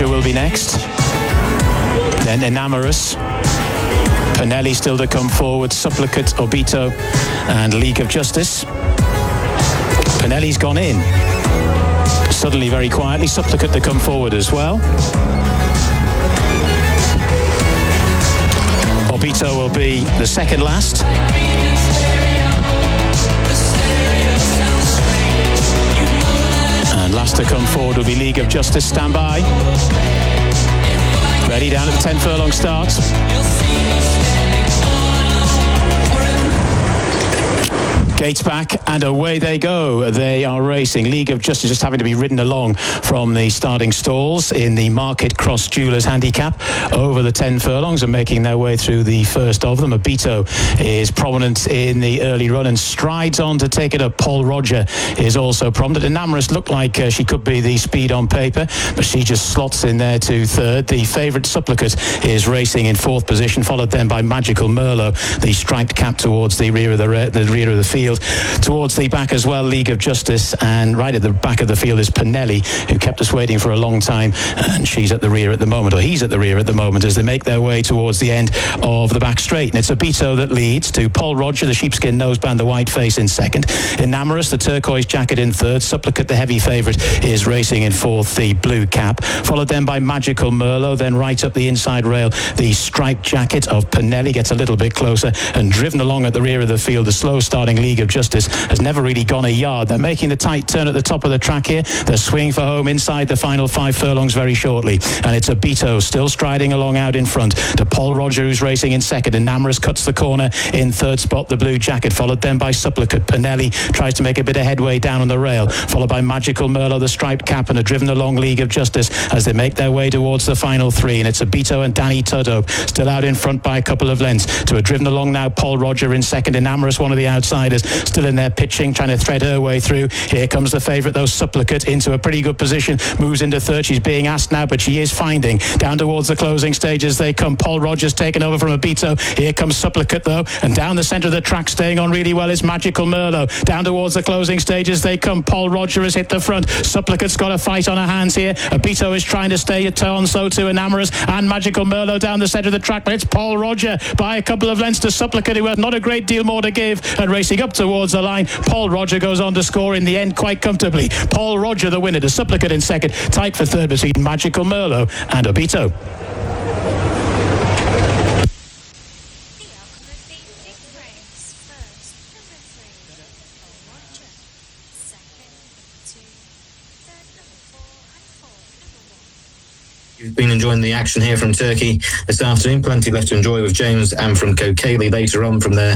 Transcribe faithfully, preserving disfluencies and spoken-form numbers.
Roger will be next. Then Enamorous. Pinelli still to come forward. Supplicate, Obito, and League of Justice. Pinelli's gone in. Suddenly, very quietly. Supplicate to come forward as well. Obito will be the second last. And last to come forward will be League of Justice. Stand by. Ready down at the ten furlong start. Gates back and away they go. They are racing. League of Justice just having to be ridden along from the starting stalls in the Market Cross Jewelers Handicap over the ten furlongs and making their way through the first of them. Obito is prominent in the early run and strides on to take it up. Paul Roger is also prominent. Enamorous looked like uh, she could be the speed on paper, but she just slots in there to third. The favourite Supplicate is racing in fourth position, followed then by Magical Merlot, the striped cap towards the rear of the, re- the rear of the field. Towards the back as well, League of Justice, and right at the back of the field is Pinelli, who kept us waiting for a long time, and she's at the rear at the moment, or he's at the rear at the moment as they make their way towards the end of the back straight. And it's Obito that leads to Paul Roger, the sheepskin noseband, the white face in second. Enamorous, the turquoise jacket in third. Supplicate, the heavy favourite, is racing in fourth, the blue cap. Followed then by Magical Merlot, then right up the inside rail, the striped jacket of Pinelli gets a little bit closer, and driven along at the rear of the field, the slow starting League of Justice has never really gone a yard. They're making the tight turn at the top of the track here. They're swinging for home inside the final five furlongs very shortly. And it's Obito still striding along out in front to Paul Roger, who's racing in second. Enamorous cuts the corner in third spot, the blue jacket, followed then by Supplicate. Pinelli tries to make a bit of headway down on the rail, followed by Magical Merlot, the striped cap, and a driven along League of Justice as they make their way towards the final three. And it's Obito and Danny Tudhope still out in front by a couple of lengths to a driven along now Paul Roger in second. Enamorous, one of the outsiders, still in there pitching, trying to thread her way through. Here comes the favourite though, Supplicate, into a pretty good position, moves into third. She's being asked now, but she is finding down towards the closing stages they come. Paul Rogers taken over from Obito. Here comes Supplicate though, and down the centre of the track staying on really well is Magical Merlot. Down towards the closing stages they come. Paul Roger has hit the front. Supplicate's got a fight on her hands here. Obito is trying to stay on, so too Enamorous and Magical Merlot down the centre of the track, but it's Paul Roger by a couple of lengths to Supplicate, who has not a great deal more to give, and racing up towards the line. Paul Roger goes on to score in the end quite comfortably. Paul Roger the winner, to Supplicate in second, tight for third between Magical Merlot and Obito. You've been enjoying the action here from Turkey this afternoon. Plenty left to enjoy with James and from Kokeli later on from there.